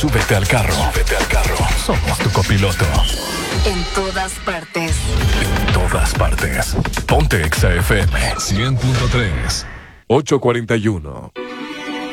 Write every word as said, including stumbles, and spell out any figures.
Súbete al carro. Súbete al carro. Somos tu copiloto. En todas partes. En todas partes. Ponte Exa F M cien punto tres. ocho cuarenta y uno.